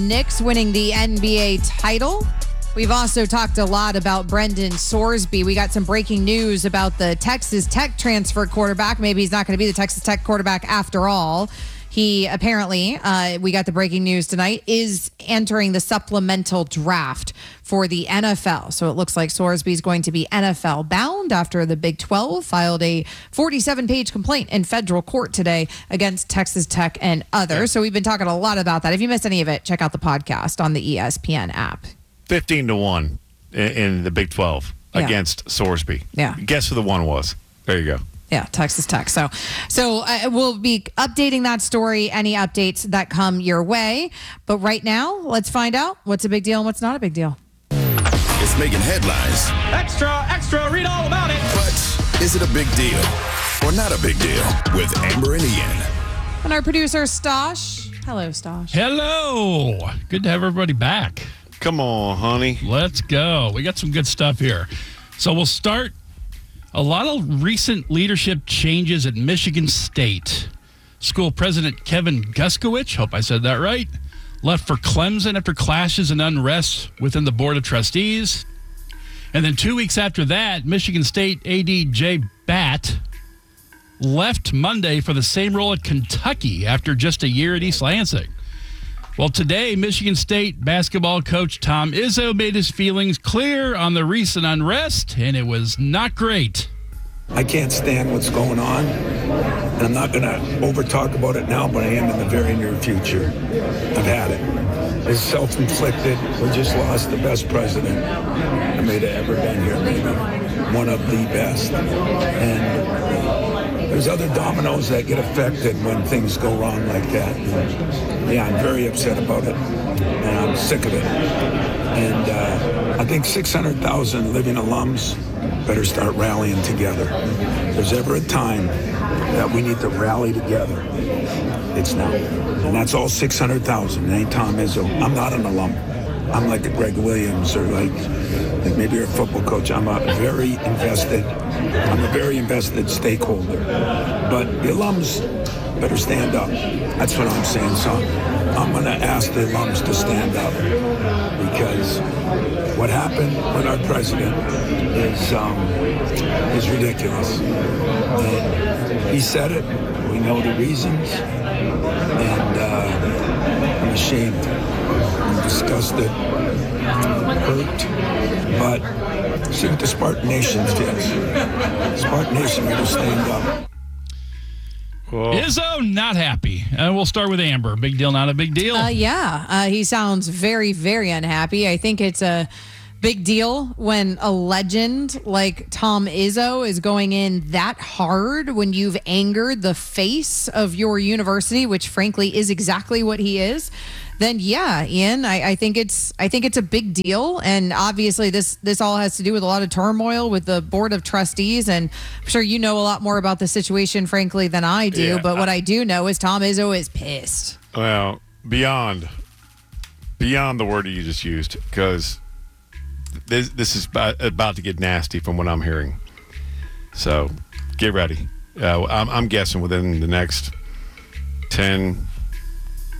Knicks winning the NBA title. We've also talked a lot about Brendan Sorsby. We got some breaking news about the Texas Tech transfer quarterback. Maybe he's not going to be the Texas Tech quarterback after all. He apparently, we got the breaking news tonight, is entering the supplemental draft for the NFL. So it looks like Sorsby is going to be NFL bound after the Big 12 filed a 47-page complaint in federal court today against Texas Tech and others. So we've been talking a lot about that. If you missed any of it, check out the podcast on the ESPN app. 15-1 in the Big 12 against Sorsby. Yeah. Guess who the one was? There you go. Yeah, Texas Tech. So we'll be updating that story, any updates that come your way. But right now, let's find out what's a big deal and what's not a big deal. It's making headlines. Extra, extra, read all about it. But is it a big deal or not a big deal with Amber and Ian? And our producer, Stosh. Hello, Stosh. Hello. Good to have everybody back. Come on, honey. Let's go. We got some good stuff here. So we'll start. A lot of recent leadership changes at Michigan State. School president Kevin Guskowicz, hope I said that right, left for Clemson after clashes and unrest within the Board of Trustees. And then 2 weeks after that, Michigan State AD Jay Batt left Monday for the same role at Kentucky after just a year at East Lansing. Well, today, Michigan State basketball coach Tom Izzo made his feelings clear on the recent unrest, and it was not great. I can't stand what's going on, and I'm not going to over-talk about it now, but I am in the very near future. I've had it. It's self-inflicted. We just lost the best president that may have ever been here, maybe. One of the best. And there's other dominoes that get affected when things go wrong like that. And yeah, I'm very upset about it, and I'm sick of it. And I think 600,000 living alums better start rallying together. If there's ever a time that we need to rally together, it's now. And that's all 600,000. It ain't Tom Izzo. I'm not an alum. I'm like a Greg Williams or like maybe you're a football coach. I'm a very invested stakeholder. But the alums better stand up. That's what I'm saying. So I'm going to ask the alums to stand up because what happened with our president is ridiculous. And he said it. We know the reasons. And I'm ashamed. I'm disgusted, hurt, but see what the Spartan Nation did. Spartan Nation will stand up. Whoa. Izzo, not happy. We'll start with Amber. Big deal, not a big deal? He sounds very, very unhappy. I think it's a big deal when a legend like Tom Izzo is going in that hard when you've angered the face of your university, which frankly is exactly what he is. Then yeah, Ian, I think it's a big deal, and obviously this all has to do with a lot of turmoil with the Board of Trustees, and I'm sure you know a lot more about the situation, frankly, than I do. But what I do know is Tom Izzo is pissed. Well, beyond the word you just used, because this is about to get nasty from what I'm hearing. So get ready. I'm guessing within the next 10.